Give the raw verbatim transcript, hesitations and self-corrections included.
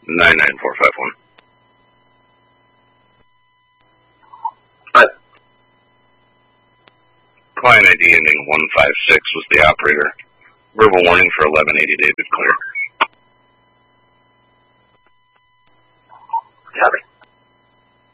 nine nine four five one. Hi. Client I D ending one five six was the operator. Verbal warning for eleven eighty David Clear.